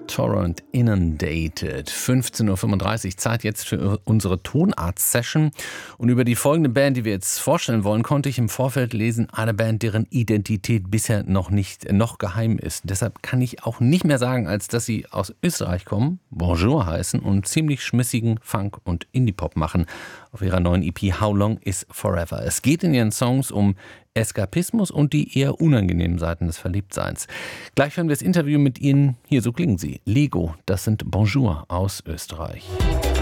Torrent Inundated. 15:35 Uhr, Zeit jetzt für unsere Tonart-Session. Und über die folgende Band, die wir jetzt vorstellen wollen, konnte ich im Vorfeld lesen, eine Band, deren Identität bisher noch geheim ist. Deshalb kann ich auch nicht mehr sagen, als dass sie aus Österreich kommen, Bonjour heißen und ziemlich schmissigen Funk und Indie-Pop machen auf ihrer neuen EP How Long Is Forever. Es geht in ihren Songs um Eskapismus und die eher unangenehmen Seiten des Verliebtseins. Gleich hören wir das Interview mit ihnen. Hier, so klingen sie. Lego, das sind Bonjour aus Österreich.